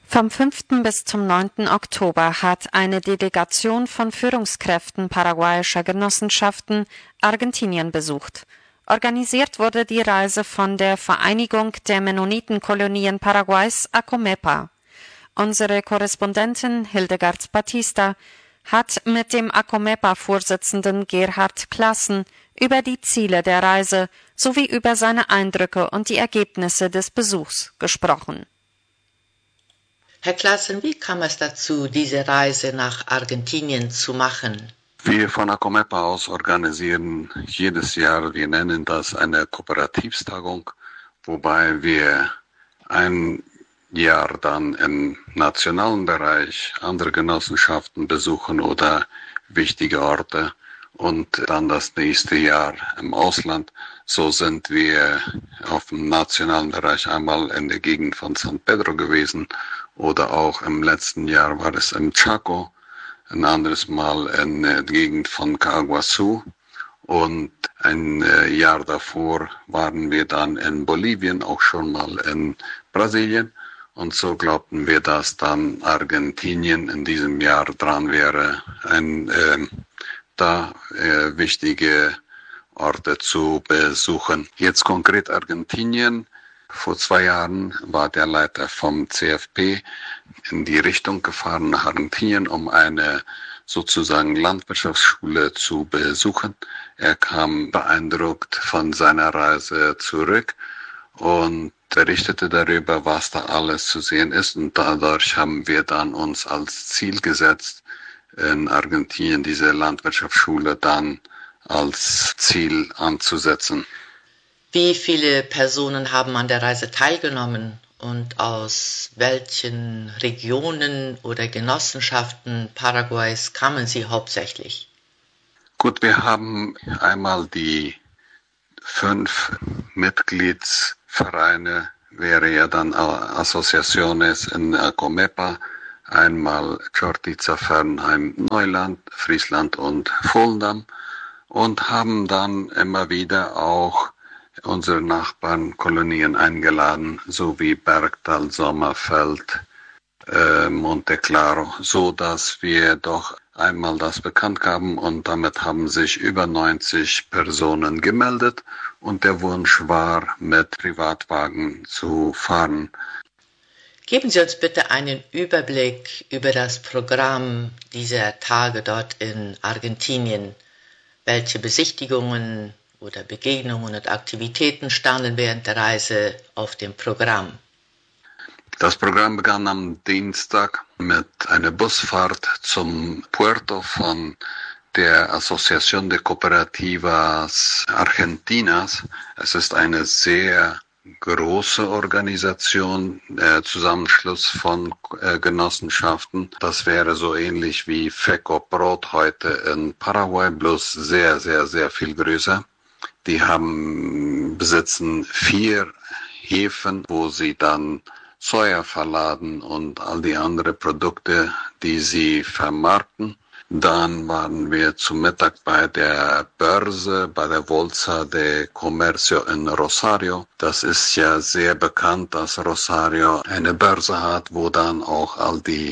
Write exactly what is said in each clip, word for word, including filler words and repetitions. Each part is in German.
Vom fünften bis zum neunten Oktober hat eine Delegation von Führungskräften paraguayischer Genossenschaften Argentinien besucht. Organisiert wurde die Reise von der Vereinigung der Mennonitenkolonien Paraguays ACOMEPA. Unsere Korrespondentin Hildegard Batista hat mit dem ACOMEPA-Vorsitzenden Gerhard Klassen über die Ziele der Reise sowie über seine Eindrücke und die Ergebnisse des Besuchs gesprochen. Herr Klassen, wie kam es dazu, diese Reise nach Argentinien zu machen? Wir von ACOMEPA aus organisieren jedes Jahr, wir nennen das eine Kooperativstagung, wobei wir ein Jahr dann im nationalen Bereich andere Genossenschaften besuchen oder wichtige Orte und dann das nächste Jahr im Ausland. So sind wir auf dem nationalen Bereich einmal in der Gegend von San Pedro gewesen oder auch im letzten Jahr war es im Chaco, ein anderes Mal in der Gegend von Caguazú und ein Jahr davor waren wir dann in Bolivien, auch schon mal in Brasilien. Und so glaubten wir, dass dann Argentinien in diesem Jahr dran wäre, ein, äh, da äh, wichtige Orte zu besuchen. Jetzt konkret Argentinien. Vor zwei Jahren war der Leiter vom C F P in die Richtung gefahren nach Argentinien, um eine sozusagen Landwirtschaftsschule zu besuchen. Er kam beeindruckt von seiner Reise zurück und berichtete darüber, was da alles zu sehen ist. Und dadurch haben wir dann uns als Ziel gesetzt, in Argentinien diese Landwirtschaftsschule dann als Ziel anzusetzen. Wie viele Personen haben an der Reise teilgenommen und aus welchen Regionen oder Genossenschaften Paraguays kamen sie hauptsächlich? Gut, wir haben einmal die fünf Mitgliedsvereine, wäre ja dann Asociaciones in ACOMEPA, einmal Chortica, Fernheim, Neuland, Friesland und Volendam und haben dann immer wieder auch unsere Nachbarnkolonien eingeladen, sowie Bergtal, Sommerfeld, äh, Monte Claro, so dass wir doch einmal das bekannt haben und damit haben sich über neunzig Personen gemeldet und der Wunsch war, mit Privatwagen zu fahren. Geben Sie uns bitte einen Überblick über das Programm dieser Tage dort in Argentinien. Welche Besichtigungen oder Begegnungen und Aktivitäten standen während der Reise auf dem Programm? Das Programm begann am Dienstag mit einer Busfahrt zum Puerto von der Asociación de Cooperativas Argentinas. Es ist eine sehr große Organisation, äh, Zusammenschluss von äh, Genossenschaften. Das wäre so ähnlich wie FECOPROT heute in Paraguay, bloß sehr, sehr, sehr viel größer. Die haben, besitzen vier Häfen, wo sie dann Soja verladen und all die anderen Produkte, die sie vermarkten. Dann waren wir zum Mittag bei der Börse, bei der Bolsa de Comercio in Rosario. Das ist ja sehr bekannt, dass Rosario eine Börse hat, wo dann auch all die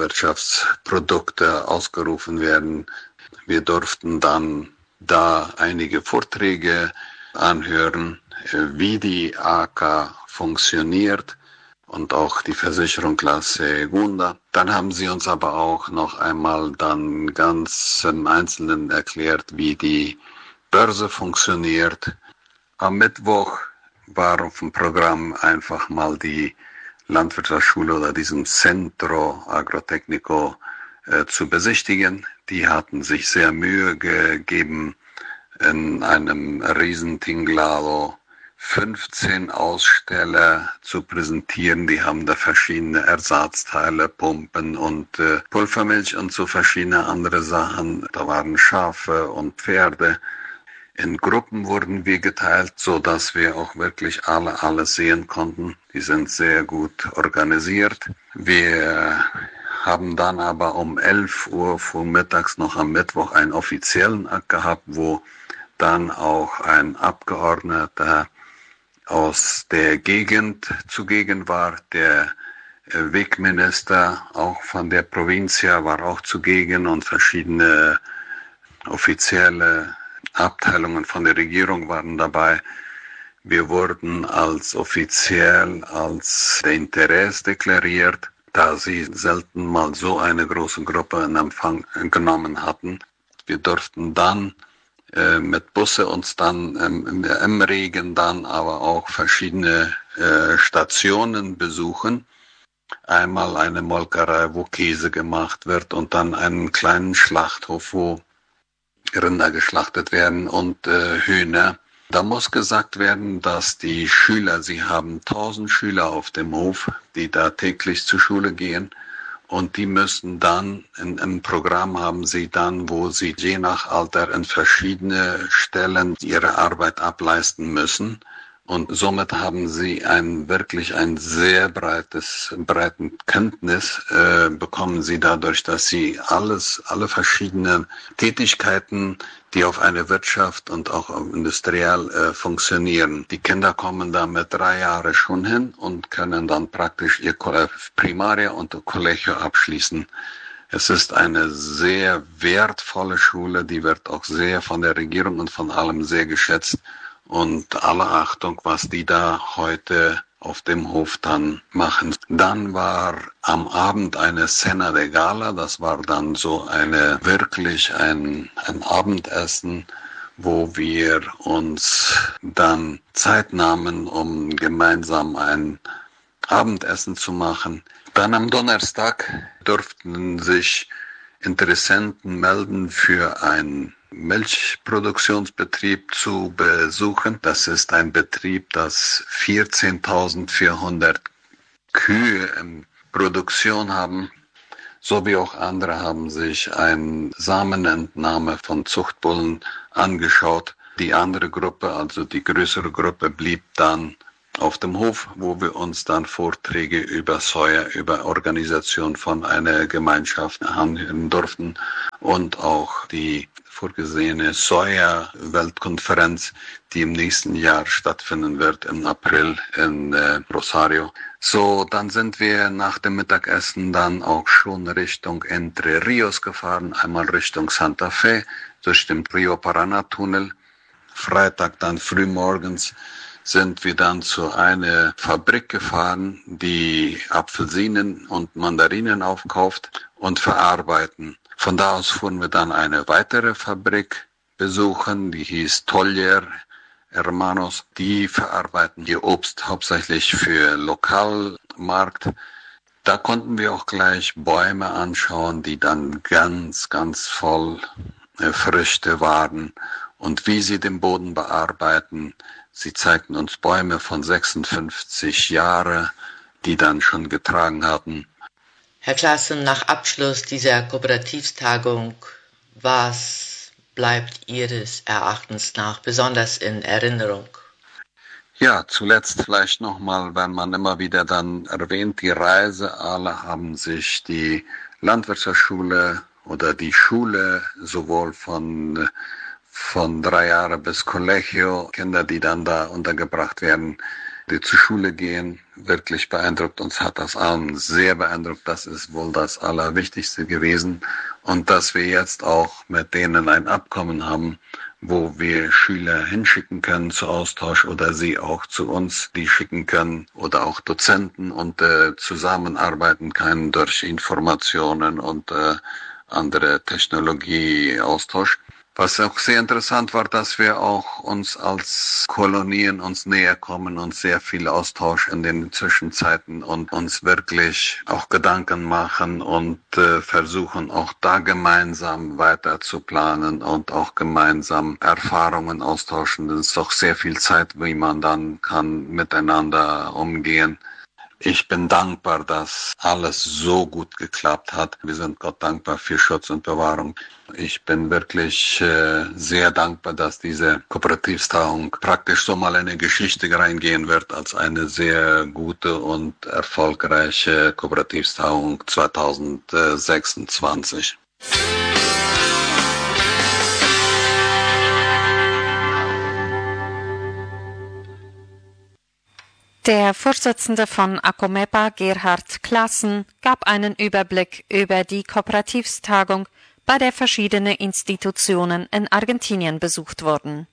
Landwirtschaftsprodukte ausgerufen werden. Wir durften dann da einige Vorträge anhören, wie die A K funktioniert und auch die Versicherung La Segunda. Dann haben sie uns aber auch noch einmal dann ganz im Einzelnen erklärt, wie die Börse funktioniert. Am Mittwoch war auf dem Programm einfach mal die Landwirtschaftsschule oder diesem Centro Agrotecnico äh, zu besichtigen. Die hatten sich sehr Mühe gegeben, in einem Riesentinglado fünfzehn Aussteller zu präsentieren. Die haben da verschiedene Ersatzteile, Pumpen und äh, Pulvermilch und so verschiedene andere Sachen. Da waren Schafe und Pferde. In Gruppen wurden wir geteilt, so dass wir auch wirklich alle alles sehen konnten. Die sind sehr gut organisiert. Wir haben dann aber um elf Uhr vormittags noch am Mittwoch einen offiziellen Akt gehabt, wo dann auch ein Abgeordneter aus der Gegend zugegen war, der Wegminister, auch von der Provincia, war auch zugegen und verschiedene offizielle Abteilungen von der Regierung waren dabei. Wir wurden als offiziell als der Interesse deklariert, da sie selten mal so eine große Gruppe in Empfang genommen hatten. Wir durften dann äh, mit Busse uns dann ähm, im Regen dann aber auch verschiedene äh, Stationen besuchen. Einmal eine Molkerei, wo Käse gemacht wird, und dann einen kleinen Schlachthof, wo Rinder geschlachtet werden und äh, Hühner. Da muss gesagt werden, dass die Schüler, sie haben tausend Schüler auf dem Hof, die da täglich zur Schule gehen, und die müssen dann, in, im Programm haben sie dann, wo sie je nach Alter in verschiedene Stellen ihre Arbeit ableisten müssen. Und somit haben sie ein wirklich ein sehr breites, breiten Kenntnis äh, bekommen sie dadurch, dass sie alles, alle verschiedenen Tätigkeiten, die auf eine Wirtschaft und auch industriell äh, funktionieren. Die Kinder kommen da mit drei Jahren schon hin und können dann praktisch ihr Primaria und Collegio abschließen. Es ist eine sehr wertvolle Schule, die wird auch sehr von der Regierung und von allem sehr geschätzt. Und alle Achtung, was die da heute auf dem Hof dann machen. Dann war am Abend eine Cena de Gala, das war dann so eine, wirklich ein, ein Abendessen, wo wir uns dann Zeit nahmen, um gemeinsam ein Abendessen zu machen. Dann am Donnerstag durften sich Interessenten melden für ein Milchproduktionsbetrieb zu besuchen. Das ist ein Betrieb, das vierzehntausendvierhundert Kühe in Produktion haben. So wie auch andere haben sich eine Samenentnahme von Zuchtbullen angeschaut. Die andere Gruppe, also die größere Gruppe, blieb dann auf dem Hof, wo wir uns dann Vorträge über Soja, über Organisation von einer Gemeinschaft anhören durften und auch die vorgesehene Soja-Weltkonferenz, die im nächsten Jahr stattfinden wird, im April in äh, Rosario. So, dann sind wir nach dem Mittagessen dann auch schon Richtung Entre Rios gefahren, einmal Richtung Santa Fe, durch den Rio Paraná-Tunnel. Freitag dann frühmorgens sind wir dann zu einer Fabrik gefahren, die Apfelsinen und Mandarinen aufkauft und verarbeiten. Von da aus fuhren wir dann eine weitere Fabrik besuchen, die hieß Toller Hermanos. Die verarbeiten ihr Obst hauptsächlich für Lokalmarkt. Da konnten wir auch gleich Bäume anschauen, die dann ganz, ganz voll äh, Früchte waren und wie sie den Boden bearbeiten. Sie zeigten uns Bäume von sechsundfünfzig Jahren, die dann schon getragen hatten. Herr Claassen, nach Abschluss dieser Kooperativstagung, was bleibt Ihres Erachtens nach besonders in Erinnerung? Ja, zuletzt vielleicht nochmal, wenn man immer wieder dann erwähnt, die Reise, alle haben sich die Landwirtschaftsschule oder die Schule sowohl von von drei Jahren bis Collegio, Kinder, die dann da untergebracht werden, die zur Schule gehen, wirklich beeindruckt. Uns hat das allen sehr beeindruckt. Das ist wohl das Allerwichtigste gewesen. Und dass wir jetzt auch mit denen ein Abkommen haben, wo wir Schüler hinschicken können zu Austausch oder sie auch zu uns, die schicken können oder auch Dozenten und äh, zusammenarbeiten können durch Informationen und äh, andere Technologieaustausch. Was auch sehr interessant war, dass wir auch uns als Kolonien uns näher kommen und sehr viel Austausch in den Zwischenzeiten und uns wirklich auch Gedanken machen und äh, versuchen auch da gemeinsam weiter zu planen und auch gemeinsam Erfahrungen austauschen. Das ist doch sehr viel Zeit, wie man dann kann miteinander umgehen. Ich bin dankbar, dass alles so gut geklappt hat. Wir sind Gott dankbar für Schutz und Bewahrung. Ich bin wirklich äh, sehr dankbar, dass diese Kooperativstagung praktisch so mal in die Geschichte reingehen wird als eine sehr gute und erfolgreiche Kooperativstagung zweitausendsechsundzwanzig. Der Vorsitzende von ACOMEPA, Gerhard Claassen, gab einen Überblick über die Kooperativstagung, bei der verschiedene Institutionen in Argentinien besucht wurden.